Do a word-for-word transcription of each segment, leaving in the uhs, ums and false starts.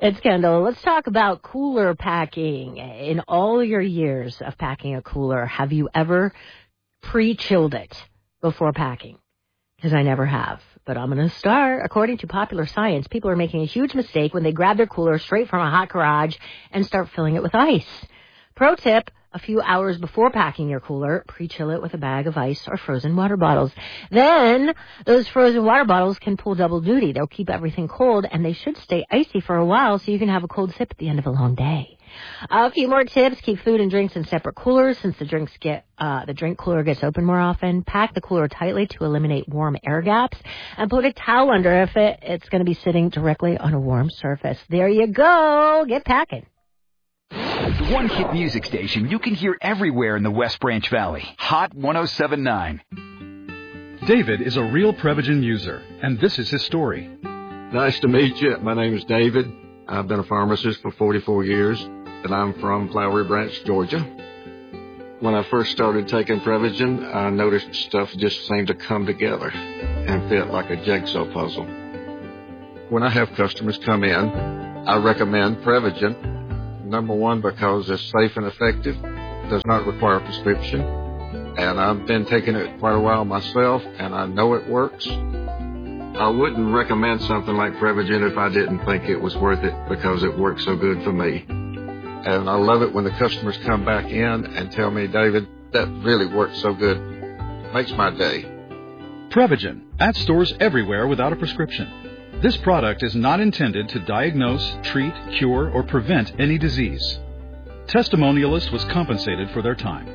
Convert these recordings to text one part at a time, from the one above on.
It's Kendall. Let's talk about cooler packing. In all your years of packing a cooler, have you ever pre-chilled it before packing? Because I never have. But I'm going to start. According to Popular Science, people are making a huge mistake when they grab their cooler straight from a hot garage and start filling it with ice. Pro tip, a few hours before packing your cooler, pre-chill it with a bag of ice or frozen water bottles. Then those frozen water bottles can pull double duty. They'll keep everything cold, and they should stay icy for a while so you can have a cold sip at the end of a long day. A few more tips. Keep food and drinks in separate coolers since the drinks get uh, the drink cooler gets open more often. Pack the cooler tightly to eliminate warm air gaps, and put a towel under if it, it's going to be sitting directly on a warm surface. There you go. Get packing. The one-hit music station you can hear everywhere in the West Branch Valley. Hot one oh seven point nine. David is a real Prevagen user, and this is his story. Nice to meet you. My name is David. I've been a pharmacist for forty-four years, and I'm from Flowery Branch, Georgia. When I first started taking Prevagen, I noticed stuff just seemed to come together and fit like a jigsaw puzzle. When I have customers come in, I recommend Prevagen. Number one, because it's safe and effective, does not require a prescription, and I've been taking it quite a while myself, and I know it works. I wouldn't recommend something like Prevagen if I didn't think it was worth it because it works so good for me. And I love it when the customers come back in and tell me, David, that really works so good. Makes my day. Prevagen, at stores everywhere without a prescription. This product is not intended to diagnose, treat, cure, or prevent any disease. Testimonialist was compensated for their time.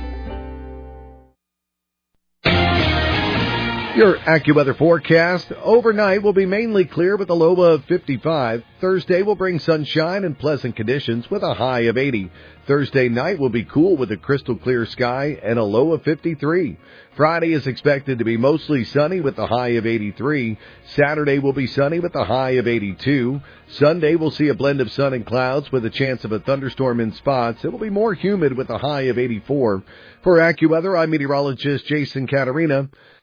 Your AccuWeather forecast. Overnight will be mainly clear with a low of fifty-five. Thursday will bring sunshine and pleasant conditions with a high of eighty. Thursday night will be cool with a crystal clear sky and a low of fifty-three. Friday is expected to be mostly sunny with a high of eighty-three. Saturday will be sunny with a high of eighty-two. Sunday will see a blend of sun and clouds with a chance of a thunderstorm in spots. It will be more humid with a high of eighty-four. For AccuWeather, I'm meteorologist Jason Caterina.